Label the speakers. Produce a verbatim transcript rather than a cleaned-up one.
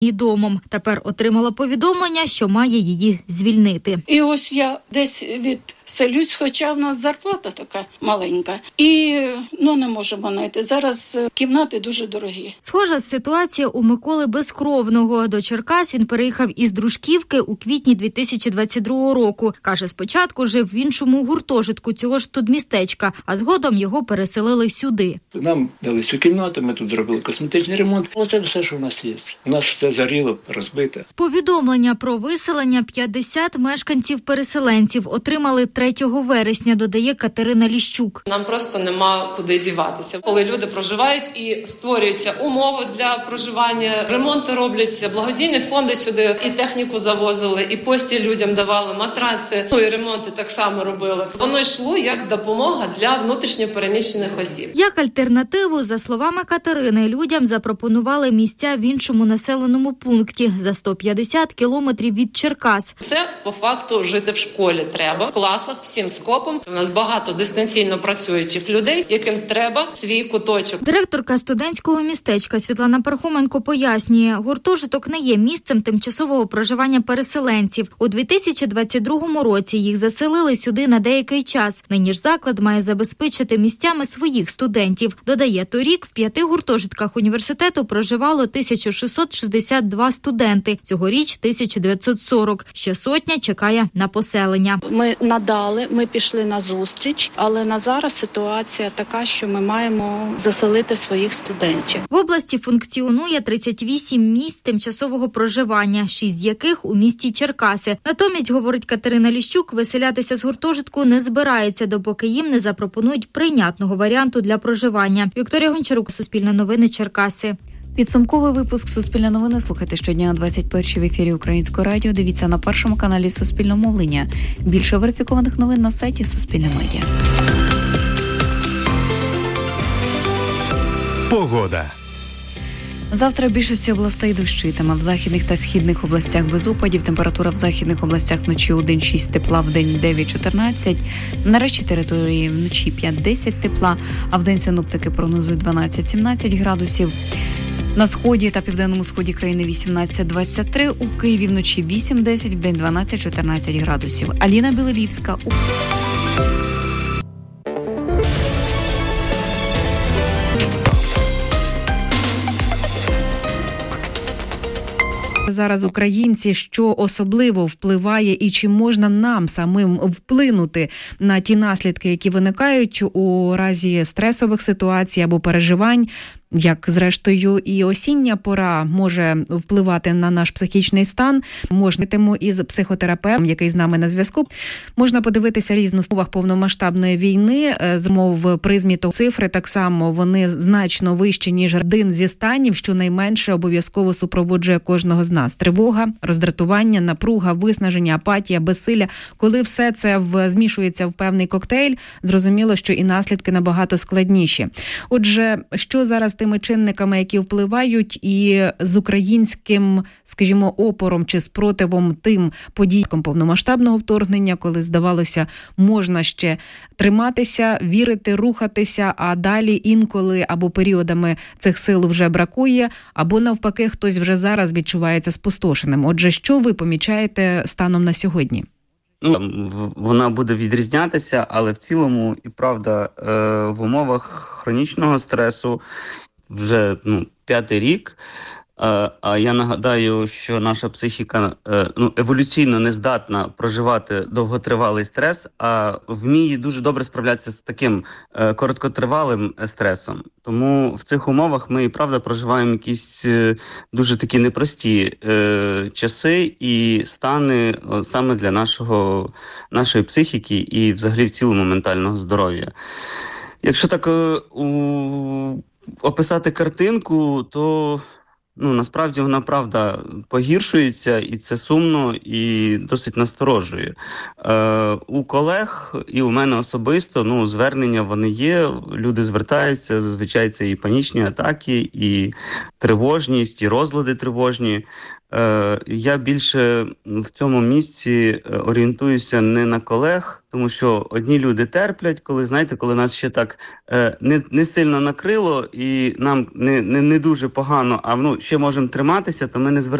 Speaker 1: її домом. Тепер отримала повідомлення, що має її звільнити.
Speaker 2: І ось я десь відселюсь, хоча в нас зарплата така маленька. І, ну, не можемо знайти. Зараз кімнати дуже дорогі.
Speaker 1: Схожа ситуація у Миколи Безкровного. До Черкас він переїхав із Дружківки у квітні дві тисячі двадцять другого року. Каже, спочатку жив в іншому гуртожитку цього ж студмістечка, а згодом його переселили сюди.
Speaker 3: Нам дали цю кімнату, ми тут зробили косметичний ремонт. Оце все, що в нас є. У нас все заріло, розбите.
Speaker 1: Повідомлення про виселення п'ятдесят мешканців-переселенців отримали третього вересня, додає Катерина Ліщук.
Speaker 4: Нам просто нема куди діватися. Коли люди проживають і створюються умови для проживання, ремонти робляться, благодійні фонди сюди і техніку завозили, і постіль людям давали, матраци, ну і ремонти так само робили. Воно йшло як допомога для внутрішньо переміщених осіб.
Speaker 1: Як альтернативу, за словами Катерини, людям запропонували місця в іншому населеному пункті за сто п'ятдесят кілометрів від Черкас.
Speaker 4: Це по факту жити в школі треба, в класах, всім скопом. У нас багато дистанційно працюючих людей, яким треба свій куточок.
Speaker 1: Директорка студентського містечка Світлана Пархоменко пояснює, гуртожиток не є місцем тимчасового проживання переселенців. У дві тисячі двадцять другому році їх заселили сюди на деякий час. Нині ж заклад має забезпечити місцями своїх студентів. Додає, торік в п'яти гуртожитках університету проживало тисяча шістсот шістдесят два студенти. Цьогоріч тисяча дев'ятсот сорок. Ще сотня чекає на поселення.
Speaker 2: Ми надали, ми пішли на зустріч, але на зараз ситуація така, що ми маємо заселити своїх студентів.
Speaker 1: В області функціонує тридцять вісім місць тимчасового проживання, шість з яких у місті Черкаси. Натомість, говорить Катерина Ліщук, виселятися з гуртожитку не збирається, допоки їм не запропонують прийнятного варіанту для проживання. Вікторія Гончарук, Суспільне новини, Черкаси.
Speaker 5: Підсумковий випуск «Суспільне новини» слухайте щодня о двадцять першій в ефірі Українського радіо. Дивіться на першому каналі Суспільного мовлення. Більше верифікованих новин на сайті Суспільне медіа.
Speaker 6: Погода.
Speaker 5: Завтра в більшості областей дощитиме. В західних та східних областях без опадів. Температура в західних областях вночі один-шість тепла, в день дев'ять-чотирнадцять. На решті території вночі п'ять-десять тепла, а в день синоптики прогнозують дванадцять-сімнадцять градусів. На сході та південному сході країни вісімнадцять-двадцять три, у Києві вночі вісім-десять, в день дванадцять-чотирнадцять градусів. Аліна Білелівська. У...
Speaker 7: Зараз українці, що особливо впливає і чи можна нам самим вплинути на ті наслідки, які виникають у разі стресових ситуацій або переживань, як, зрештою, і осіння пора може впливати на наш психічний стан. Можна йти із психотерапевтом, який з нами на зв'язку. Можна подивитися різну умовах повномасштабної війни, з мов призмі то цифри, так само вони значно вищі, ніж один зі станів, що найменше обов'язково супроводжує кожного з нас. Тривога, роздратування, напруга, виснаження, апатія, безсилля. Коли все це в, змішується в певний коктейль, зрозуміло, що і наслідки набагато складніші. Отже, що зараз тими чинниками, які впливають, і з українським, скажімо, опором чи спротивом тим подіям повномасштабного вторгнення, коли, здавалося, можна ще триматися, вірити, рухатися, а далі інколи або періодами цих сил вже бракує, або навпаки хтось вже зараз відчувається спустошеним. Отже, що ви помічаєте станом на сьогодні?
Speaker 8: Ну, вона буде відрізнятися, але в цілому, і правда, в умовах хронічного стресу вже ну, п'ятий рік. А я нагадаю, що наша психіка ну, еволюційно не здатна проживати довготривалий стрес, а вміє дуже добре справлятися з таким короткотривалим стресом. Тому в цих умовах ми і правда проживаємо якісь дуже такі непрості е, часи і стани саме для нашого, нашої психіки і взагалі в цілому ментального здоров'я. Якщо так е, у, описати картинку, то ну, насправді вона, правда, погіршується, і це сумно, і досить насторожує. Е, у колег і у мене особисто, ну, звернення вони є, люди звертаються, зазвичай це і панічні атаки, і тривожність, і розлади тривожні. Е, я більше в цьому місці орієнтуюся не на колег, тому що одні люди терплять, коли, знаєте, коли нас ще так е, не, не сильно накрило і нам не, не, не дуже погано, а ну, ще можемо триматися, то ми не звертаємо